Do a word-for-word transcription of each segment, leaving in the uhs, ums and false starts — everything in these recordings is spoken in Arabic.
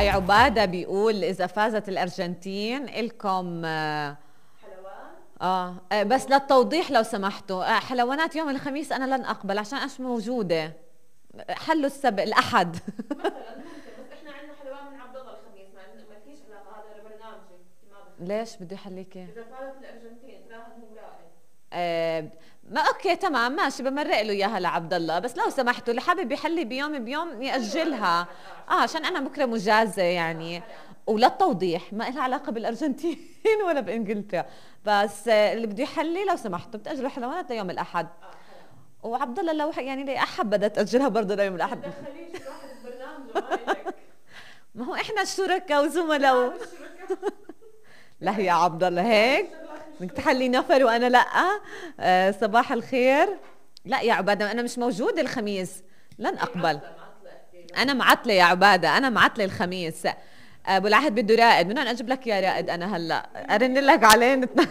هاي عبادة بيقول إذا فازت الأرجنتين إلكم آه, آه, آه بس للتوضيح لو سمحتوا، آه حلوانات يوم الخميس أنا لن أقبل عشان أش موجودة. حلوا السبت الأحد. مثلا ممكن، بس احنا عندنا حلوان من عبد الله الخميس، ما ما فيش علاقه، هذا برنامجي. ليش بدي يحليكي؟ اذا فازت الارجنتين راهن هو رائد. آه ما اوكي تمام ماشي، بمرق له اياها لعبد الله، بس لو سمحتوا اللي حابب يحلي بيوم بيوم ياجلها. اه عشان انا بكره مجازه يعني. وللتوضيح ما لها علاقه بالارجنتين ولا بانجلترا، بس آه اللي بده يحلي لو سمحتوا بتاجلوا حلوانات ليوم الاحد. وعبد الله لو يعني لي احب بدها تاجلها برضه ليوم الاحد. ما تدخليش الواحد ببرنامجه، ما إلك. ما هو احنا شركاء وزملاء. لا يا عبد الله هيك بدك تحلي نفر وانا لا. آه صباح الخير. لا يا عباده انا مش موجوده الخميس، لن اقبل. انا معطله يا عباده، انا معطله الخميس. ابو العهد بده رائد، بدنا اجيب لك يا رائد انا هلا ارن لك عليه نتنا...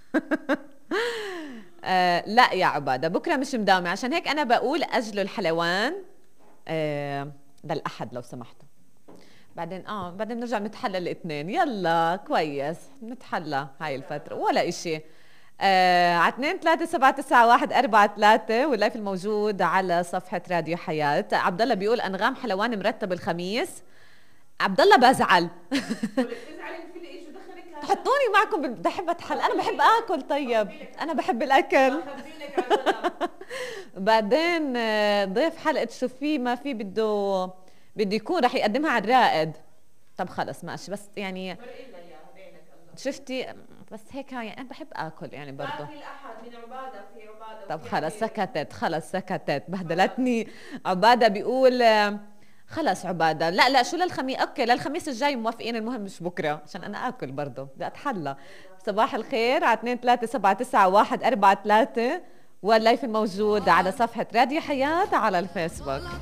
آه لا يا عباده بكره مش مداومه، عشان هيك انا بقول اجلوا الحلوان آه للاحد لو سمحتوا. بعدين اه بعدين بنرجع نتحلى الاثنين. يلا كويس نتحلى هاي الفترة ولا اشي. آه على اثنين ثلاثة سبعة تسعة واحد أربعة ثلاثة واللايف الموجود على صفحة راديو حياة. عبد الله بيقول أنغام حلوان مرتب الخميس. عبد الله بزعل. حطوني معكم، بحب اتحل، انا بحب اكل. طيب انا بحب الاكل. بعدين ضيف حلقة شو في ما في بده بده يكون رح يقدمها على الرائد. طب خلص ماشي، بس يعني شفتي بس هيك يعني انا بحب اكل يعني برضه. في الاحد من عباده، في عباده. طب خلص سكتت، خلص سكتت بهدلتني. عباده بيقول خلص عباده لا لا شو للخميس، اوكي للخميس الجاي موافقين، المهم مش بكره عشان انا اكل برضه بدي اتحلى. صباح الخير على اثنين ثلاثة سبعة تسعة واحد أربعة ثلاثة واللايف الموجود على صفحه راديو حياه على الفيسبوك.